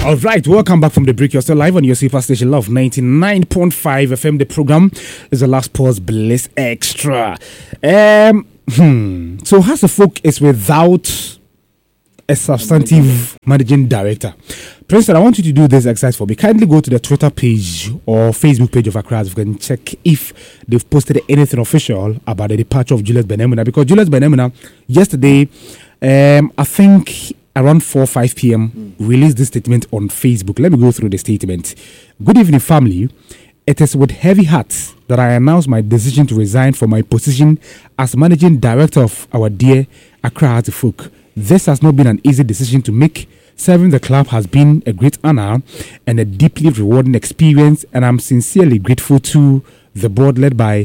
All right, welcome back from the break. You're still live on your super station, Love 99.5 FM. The program is the Last Pause Bliss Extra. So Hearts of Folk is without a substantive managing director. Princeton, I want you to do this exercise for me. Kindly go to the Twitter page or Facebook page of Accra Hearts of Folk and check if they've posted anything official about the departure of Julius Ben-Emuna, because Julius Ben-Emuna yesterday, I think around 4 or 5 p.m. released this statement on Facebook. Let me go through the statement. Good evening, family. It is with heavy hearts that I announce my decision to resign from my position as managing director of our dear Accra Hearts of Folk. This has not been an easy decision to make. Serving the club has been a great honor and a deeply rewarding experience, and I'm sincerely grateful to the board led by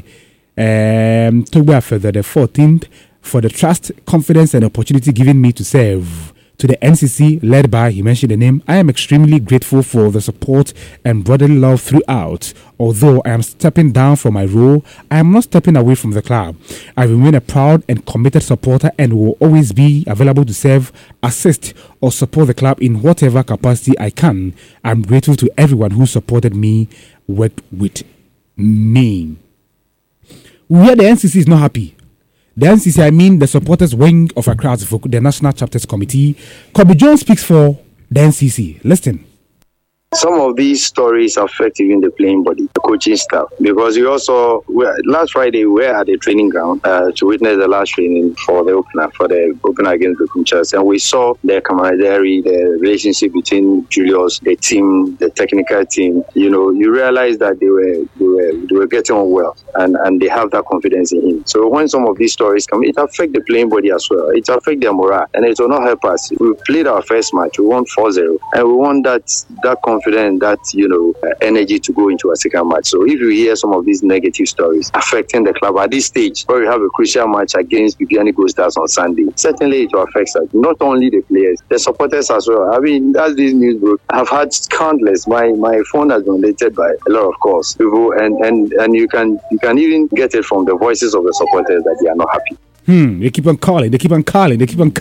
Togba Afeather the 14th for the trust, confidence, and opportunity given me to serve. To the NCC led by, he mentioned the name, I am extremely grateful for the support and brotherly love throughout. Although I am stepping down from my role, I am not stepping away from the club. I remain a proud and committed supporter and will always be available to serve, assist, or support the club in whatever capacity I can. I'm grateful to everyone who supported me, worked with me. We hear the NCC is not happy. The NCC, I mean the supporters wing of Accra Hearts of Folk, the National Chapters Committee. Kobe Jones speaks for the NCC. Listen. Some of these stories affect even the playing body, the coaching staff, because we also last Friday we were at the training ground to witness the last training for the opener against the Kumchas, and we saw the camaraderie, the relationship between Julius, the team, the technical team. You know, you realize that they were getting on well, and they have that confidence in him. So when some of these stories come, it affects the playing body as well. It affects their morale, and it will not help us. We played our first match, we won 4-0, and we want that confidence, that energy to go into a second match. So if you hear some of these negative stories affecting the club at this stage, where we have a crucial match against Bibiani Gold Stars on Sunday, certainly it will affect us. Not only the players, the supporters as well. I mean, as this news broke, I've had countless. My phone has been donated by a lot of calls, people, and you can even get it from the voices of the supporters that they are not happy. They keep on calling. Phones are calling.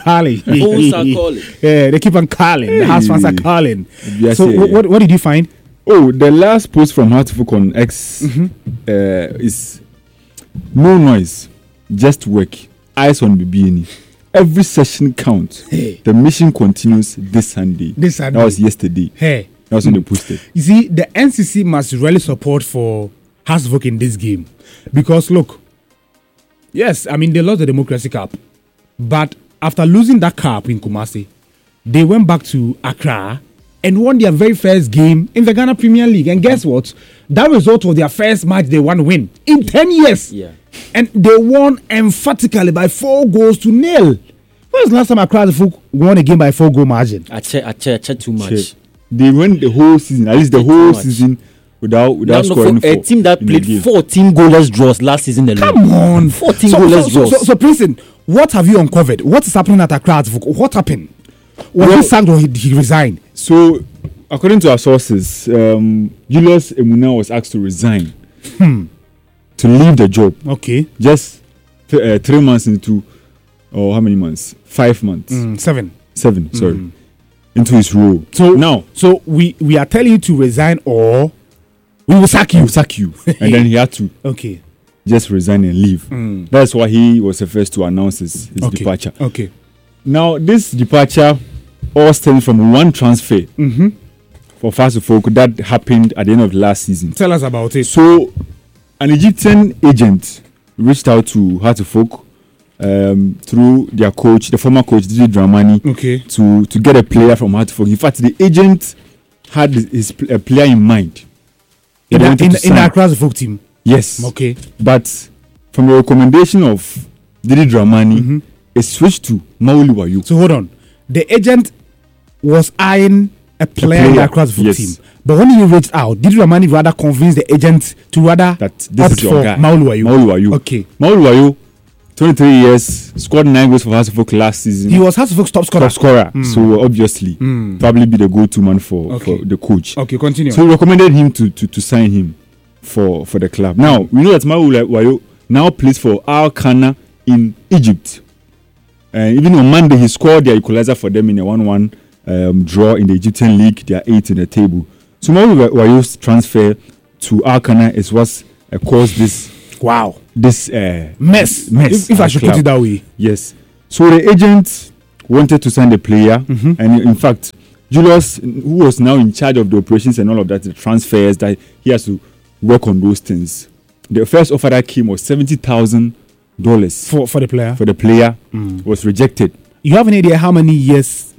Yeah, they keep on calling. The house fans are calling. Yes, so what did you find? Oh, the last post from Hearts of Folk on X is no noise, just work. Eyes on Bibiani. Every session counts. Hey. The mission continues this Sunday. That was yesterday. Hey. That was when they posted. You see, the NCC must really support for Hearts of Folk in this game. Because look, yes, I mean, they lost the Democracy Cup. But after losing that cup in Kumasi, they went back to Accra and won their very first game in the Ghana Premier League. And guess what? That result was their first match they won win in 10 years. Yeah. And they won emphatically by 4-0. When was the last time Accra won a game by 4-goal margin? I check too much. They went the whole season, at least the whole season, without scoring. A team that played 14 goalless draws last season alone. Come on, 14 goalless draws. So Princeton, what have you uncovered? What is happening at Accra? What happened? He sacked or he resigned? So, according to our sources, Julius Emuna was asked to resign to leave the job. Okay, just 3 months into, or how many months? 5 months. 7. Sorry, into his role. So now, we are telling you to resign or we will sack you. And then he had to just resign and leave. That's why he was the first to announce his departure. Okay. Now, this departure all stems from one transfer for Hearts of Folk that happened at the end of last season. Tell us about it. So, an Egyptian agent reached out to Hearts of Folk through their coach, the former coach, Didi Dramani, to get a player from Hearts of Folk. In fact, the agent had a player in mind. In the Accra Folk team? Yes. Okay. But from the recommendation of Didi Dramani, it switched to Mauli Wayo. So hold on. The agent was eyeing a player in the Accra Folk team. But when he reached out, Didi Dramani rather convinced the agent to rather that this is your guy. Mauli Wayo. Okay. Mauli Wayo, 23 years, scored 9 goals for Hearts of Folk last season. He was Hearts of Folk's top scorer. So obviously, probably be the go-to man for the coach. Okay, continue. So we recommended him to sign him for the club. Now, we know that Mauli Wayo now plays for Al Khana in Egypt. And even on Monday, he scored the equalizer for them in a 1-1 draw in the Egyptian league. They are 8th in the table. So Maulu Wayo's transfer to Arkana is what's caused this mess. If I should put it that way. Yes. So the agent wanted to sign the player, and in fact, Julius, who was now in charge of the operations and all of that, the transfers, that he has to work on those things. The first offer that came was $70,000 for the player. Was rejected. You have an idea how many years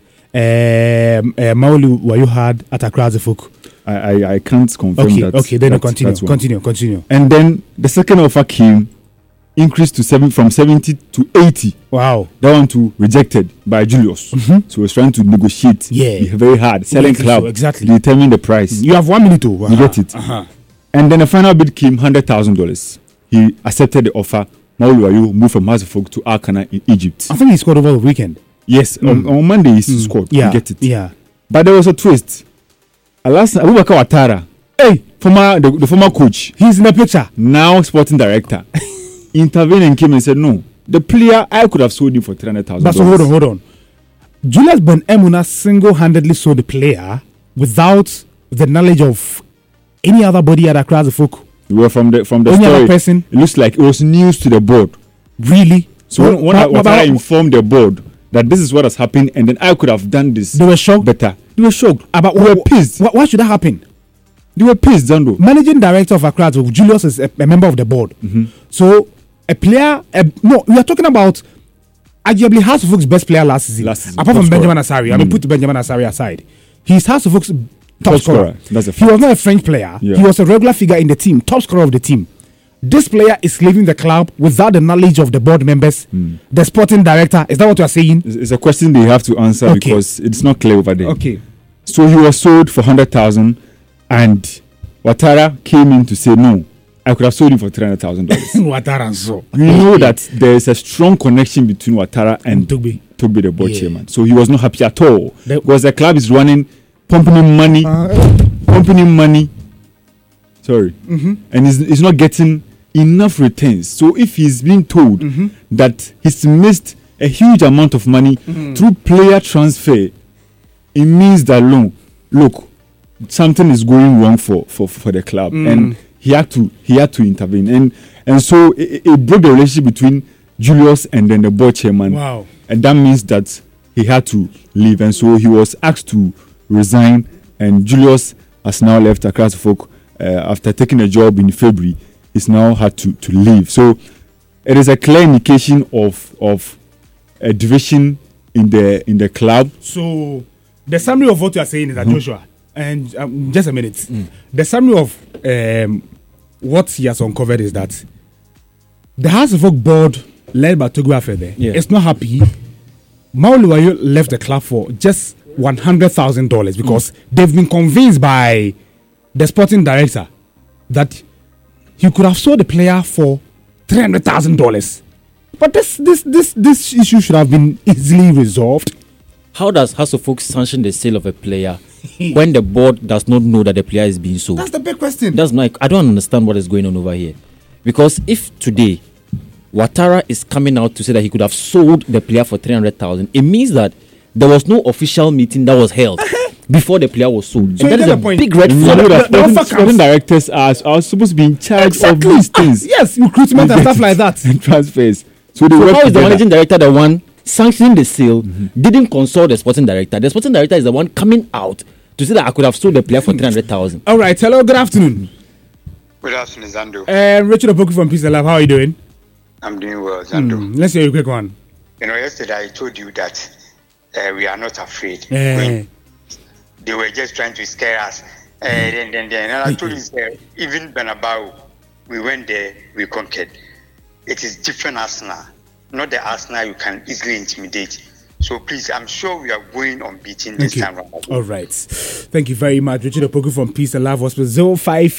Maulu Wayo had at Accra Folk? I can't confirm that. Okay, then continue. And then the second offer came, increased to from 70 to 80. Wow. That one too rejected by Julius. So he was trying to negotiate. Very hard. Selling club. Exactly. Determine the price. You have 1 minute. You get it. And then the final bid came $100,000. He accepted the offer. Maulu Wayo moved from Hazafok to Arkana in Egypt. I think he scored over the weekend. Yes, on Monday he scored. Yeah. You get it. Yeah. But there was a twist. Abubakar Ouattara, the former coach, he's in the picture. Now sporting director, intervened and came and said, no, the player, I could have sold him for $300,000. But so hold on. Julius Ben Emuna single-handedly sold the player without the knowledge of any other body at Accra Folk. Well, from the story, other person? It looks like it was news to the board. Really? So when Ouattara informed the board that this is what has happened, and then I could have done this. They were shocked. Better. They were shocked. They were pissed. Why should that happen? They were pissed, Zando. Managing director of Accra, Julius is a member of the board. So a player, we are talking about arguably House of Oak's best player last season. Apart from Benjamin Asari. I mean, put Benjamin Asari aside. He's House of Oak's top scorer. That's a fact. He was not a French player. Yeah. He was a regular figure in the team, top scorer of the team. This player is leaving the club without the knowledge of the board members, the sporting director. Is that what you are saying? It's a question they have to answer because it's not clear over there. Okay. So he was sold for $100,000, and Ouattara came in to say, no, I could have sold him for $300,000. Ouattara, so. You know that there is a strong connection between Ouattara and Togbe, the board chairman. So he was not happy at all because the club is running, pumping him money. Sorry. And he's not getting enough returns. So if he's being told that he's missed a huge amount of money through player transfer, it means that look, something is going wrong for the club, and he had to intervene, and so it broke the relationship between Julius and then the board chairman. Wow. And that means that he had to leave, and so he was asked to resign, and Julius has now left Accra Folk after taking a job in February. He's now had to leave. So it is a clear indication of a division in the club. So the summary of what you are saying is that Joshua, and just a minute, the summary of what he has uncovered is that the House of Folk board led by Togbe Afede is not happy. Maulu Wayo left the club for just $100,000 because they've been convinced by the sporting director that he could have sold the player for $300,000. But this issue should have been easily resolved. How does House of Folk sanction the sale of a player when the board does not know that the player is being sold? That's the big question. I don't understand what is going on over here. Because if today Ouattara is coming out to say that he could have sold the player for $300,000, it means that there was no official meeting that was held before the player was sold. So and that is a big red flag. Sporting directors are supposed to be in charge of these things. Yes, recruitment and stuff like that. And transfers. So how is the managing director the one sanctioning the sale, didn't consult the sporting director? The sporting director is the one coming out to say that I could have sold the player for $300,000. All right. Hello. Good afternoon. Good afternoon, Zando. Richard Opoku from Peace and Love. How are you doing? I'm doing well, Zando. Let's hear a quick one. Yesterday I told you that we are not afraid. They were just trying to scare us. And I told you, even Benabao, we went there, we conquered. It is different Arsenal, not the Arsenal you can easily intimidate. So please, I'm sure we are going unbeaten this time around. All right. Thank you very much. Richard Opoku from Peace and Love Hospital.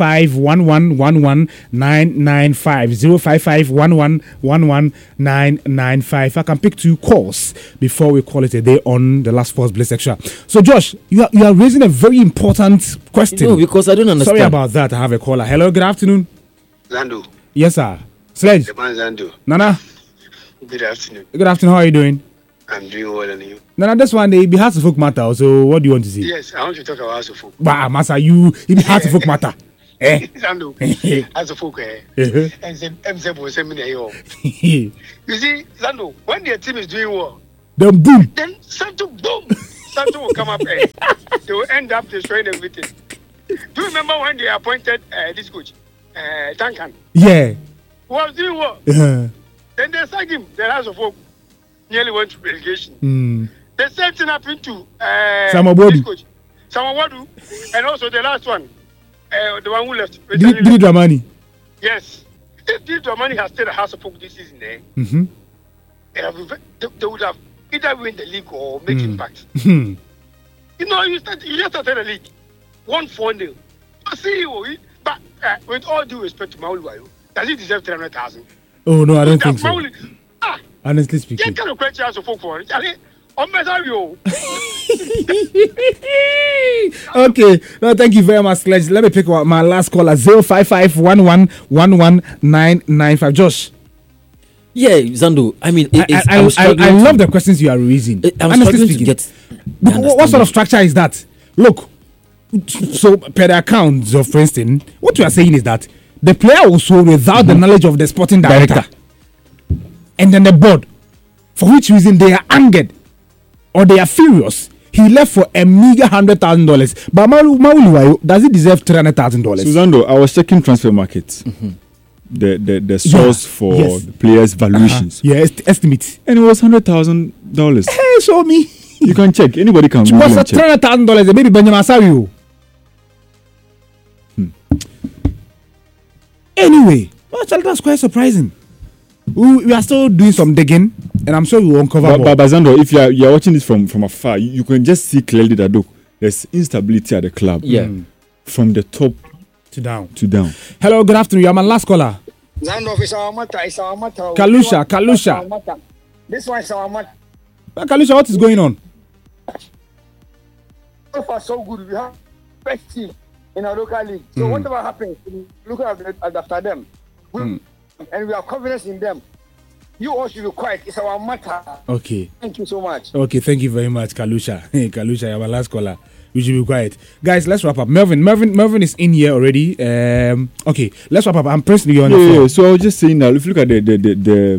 055-1111-995. 055-1111-995. I can pick 2 calls before we call it a day on the Last Sports Blitz Extra. So Josh, you are raising a very important question. No, because I don't understand. Sorry about that. I have a caller. Hello, good afternoon. Zandu. Yes, sir. Sledge. The man Zandu. Nana. Good afternoon. Good afternoon. How are you doing? I'm doing well and you. Now this one it be House of Folk matter. So what do you want to say? Yes, I want to talk about House of Folk. Bah, Masa, it be House of Folk matter. Sando, House of Folk, and MZ was sending me. You see, Sando, when their team is doing well, then boom. Then Santo boom, Santo will come up and they will end up destroying everything. Do you remember when they appointed this coach, Duncan? Yeah. Who was doing well? Uh-huh. Then they sacked him. The House of Folk nearly went to relegation. The same thing happened to this coach, Samawadu, and also the last one, the one who left. Didi Dramani. Yes. If Didi Dramani has stayed at House of Folk this season, they would have either win the league or make impact. You know, you just started the league. 1-4-0. CEO, but with all due respect to Maulu, does he deserve 300,000? Oh no, I don't think so. Honestly speaking. Get kind of question House of Folk for it. Okay, no, thank you very much. Let me pick my last caller 055111195. Josh. Yeah, Zando. I mean, I love the questions you are raising. I'm struggling to get. What sort of structure is that? Look, so per the accounts of Princeton, what we are saying is that the player was sold without the knowledge of the sporting director, and then the board, for which reason they are angered or they are furious. He left for a meager $100,000. But Maulu, does he deserve $300,000? Suzando, I was checking transfer markets. The source for the players' valuations. Yeah, estimates. And it was $100,000. Hey, show me. You can check. Anybody can check. What's $300,000? The baby Benjamin Asario. Anyway, that's quite surprising. We are still doing some digging, and I'm sure we will uncover more. But Zando, if you are watching this from afar, you can just see clearly that look, there's instability at the club. Yeah. From the top to down. Hello, good afternoon. You are my last caller. Zando, it's our matter. Kalusha. This one is our matter. Kalusha, what is going on? So far, so good. We have best team in our local league. So whatever happens, look after them. And we have confidence in them. You all should be quiet. It's our matter. Okay. Thank you so much. Okay, thank you very much, Kalusha. Hey, Kalusha, you're my last caller. We should be quiet. Guys, let's wrap up. Melvin is in here already. Okay, let's wrap up. I'm personally on the phone. Yeah, so I was just saying that if you look at the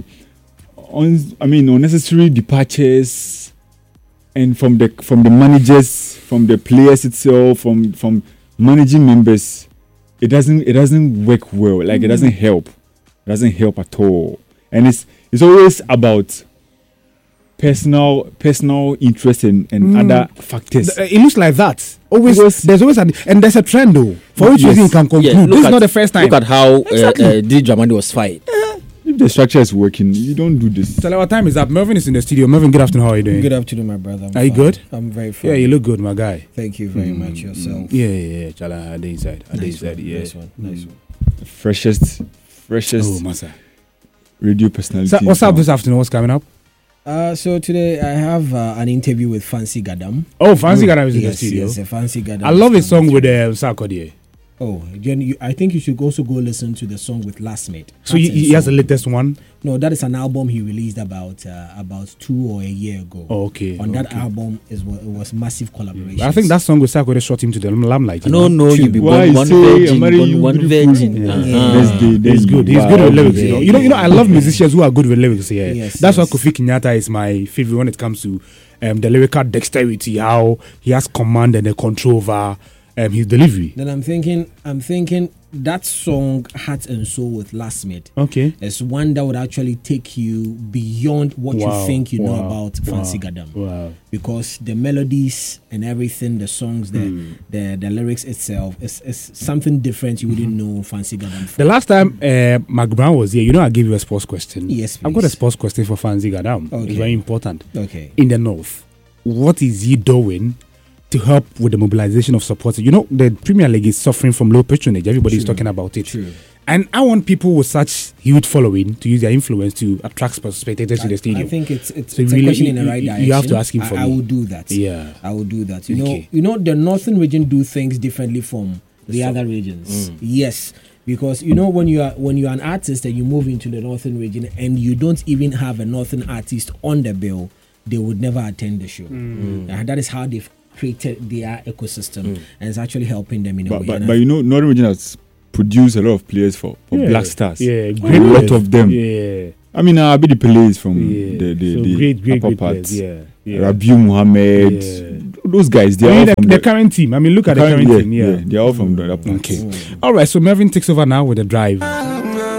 unnecessary departures, and from the managers, from the players itself, from managing members, it doesn't work well. Like it doesn't help. It doesn't help at all. And it's always about personal interest and other factors. It looks like that. There's always there's a trend though. For which reason you can conclude. Yeah, this is not the first time. Look at how Didi Dramani was fired. If the structure is working, you don't do this. So our time is up. Melvin is in the studio. Melvin, good afternoon. How are you doing? Good afternoon, my brother. Are you good? I'm very fine. Yeah, you look good, my guy. Thank you very much. Yourself. Yeah. Chala, inside. Yeah. Nice one. Freshest Masa. radio personality. So, what's up this afternoon? What's coming up? So today I have an interview with Fancy Gadam. Oh, Fancy Gadam is in the studio. Yes, Fancy Gadam. I love his song with Sarkodie. Oh, again, I think you should also go listen to the song with Lastmate. So he has the latest one? No, that is an album he released about 2 or a year ago. Oh, okay. On that album, it was massive collaboration. I think that song with Sarkodie shot him to the limelight. No, you be born one virgin. He's good. He's good with lyrics. You know, I love musicians who are good with lyrics. Yeah, that's why Kofi Kenyatta is my favorite when it comes to the lyrical dexterity. How he has command and control over his delivery. Then I'm thinking that song Heart and Soul with Lastmate. Okay. Is one that would actually take you beyond what you think you know about Fancy Gadam. Wow. Because the melodies and everything, the songs, the lyrics itself is something different you wouldn't know Fancy Gadam for. The last time Mark Brown was here, I gave you a sports question. Yes, please. I've got a sports question for Fancy Gadam. Okay. It's very important. Okay. In the North, what is he doing to help with the mobilization of supporters? The Premier League is suffering from low patronage. Everybody's talking about it. True. And I want people with such huge following to use their influence to attract spectators to the stadium. I think it's so a question in the right direction. You have to ask him for I will do that. Yeah. I will do that. Okay. The northern region do things differently from the other regions. Yes. Because when you are an artist and you move into the northern region and you don't even have a northern artist on the bill, they would never attend the show. And that is how they've created their ecosystem, and it's actually helping them in a way. But you know, Northern Region has produced a lot of players for Black Stars. Yeah, a great lot players. of them. Yeah. I mean, I'll be the players from So the great upper players. parts. Yeah. Rabiu Muhammad, those guys. They I are mean, all from the current team. I mean, look at the current team. Yeah. they are all from that. Okay. All right. So Melvin takes over now with the drive.